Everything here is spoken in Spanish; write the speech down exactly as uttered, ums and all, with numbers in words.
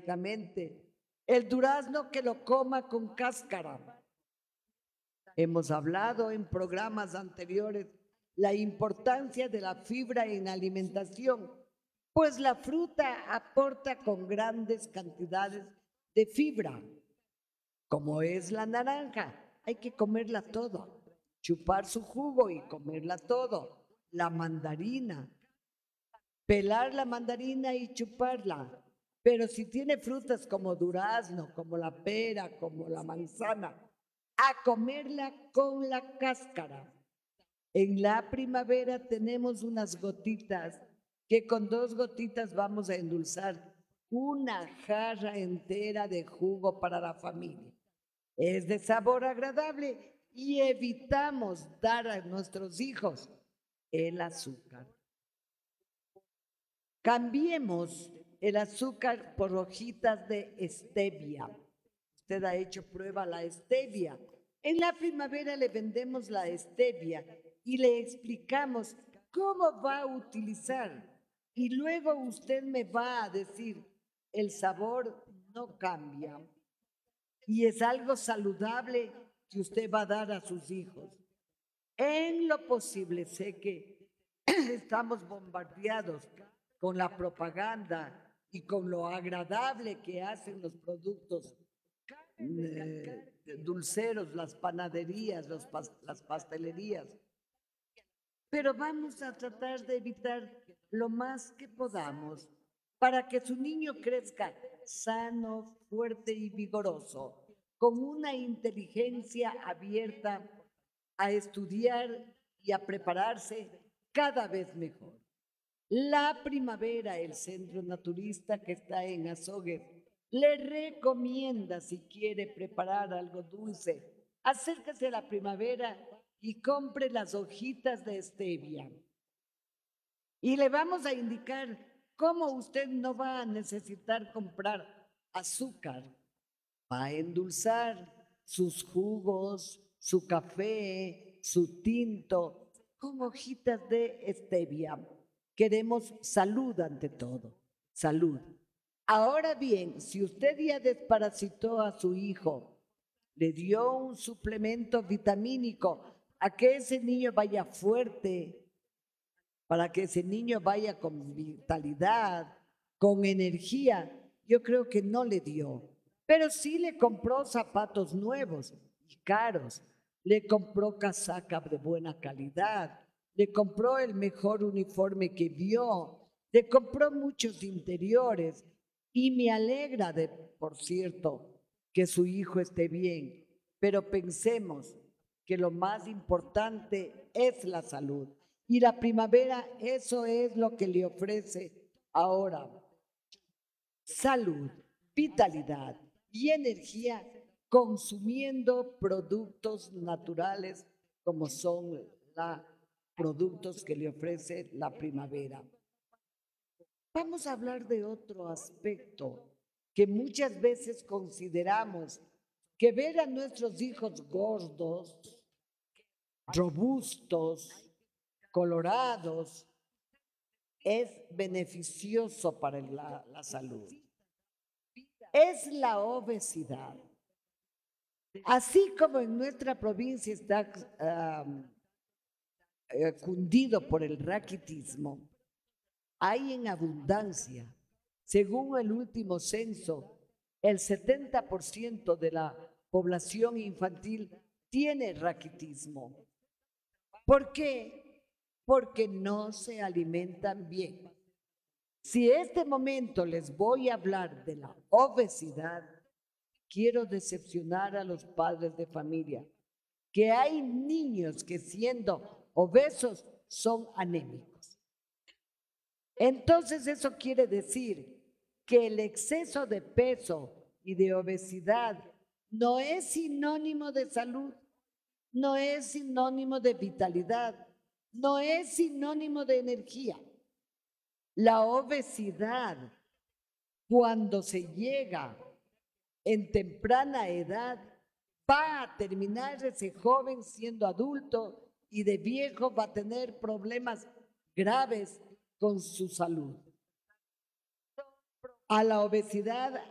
directamente. El durazno que lo coma con cáscara. Hemos hablado en programas anteriores la importancia de la fibra en la alimentación, pues la fruta aporta con grandes cantidades de fibra, como es la naranja. Hay que comerla todo, chupar su jugo y comerla todo. La mandarina, pelar la mandarina y chuparla. Pero si tiene frutas como durazno, como la pera, como la manzana, a comerla con la cáscara. En la primavera tenemos unas gotitas que con dos gotitas vamos a endulzar una jarra entera de jugo para la familia. Es de sabor agradable y evitamos dar a nuestros hijos el azúcar. Cambiemos el azúcar por hojitas de stevia. Usted ha hecho prueba la stevia. En la primavera le vendemos la stevia y le explicamos cómo va a utilizar. Y luego usted me va a decir, el sabor no cambia y es algo saludable que usted va a dar a sus hijos. En lo posible, sé que estamos bombardeados con la propaganda y con lo agradable que hacen los productos eh, dulceros, las panaderías, los pas las pastelerías. Pero vamos a tratar de evitar lo más que podamos para que su niño crezca sano, fuerte y vigoroso, con una inteligencia abierta a estudiar y a prepararse cada vez mejor. La primavera, el centro naturista que está en Azogues, le recomienda, si quiere preparar algo dulce, acérquese a la primavera y compre las hojitas de stevia. Y le vamos a indicar cómo usted no va a necesitar comprar azúcar. Va a endulzar sus jugos, su café, su tinto, con hojitas de stevia. Queremos salud ante todo, salud. Ahora bien, si usted ya desparasitó a su hijo, le dio un suplemento vitamínico a que ese niño vaya fuerte, para que ese niño vaya con vitalidad, con energía, yo creo que no le dio. Pero sí le compró zapatos nuevos y caros, le compró casaca de buena calidad, le compró el mejor uniforme que vio, le compró muchos interiores y me alegra de, por cierto, que su hijo esté bien. Pero pensemos que lo más importante es la salud. Y la primavera, eso es lo que le ofrece ahora. Salud, vitalidad y energía consumiendo productos naturales como son los productos que le ofrece la primavera. Vamos a hablar de otro aspecto que muchas veces consideramos que ver a nuestros hijos gordos, robustos, colorados, es beneficioso para la, la salud. Es la obesidad. Así como en nuestra provincia está um, eh, cundido por el raquitismo, hay en abundancia. Según el último censo, el setenta por ciento de la población infantil tiene raquitismo. ¿Por qué? Porque no se alimentan bien. Si este momento les voy a hablar de la obesidad, quiero decepcionar a los padres de familia, que hay niños que siendo obesos son anémicos. Entonces eso quiere decir que el exceso de peso y de obesidad no es sinónimo de salud, no es sinónimo de vitalidad, no es sinónimo de energía. La obesidad, cuando se llega en temprana edad, va a terminar ese joven siendo adulto y de viejo va a tener problemas graves con su salud. A la obesidad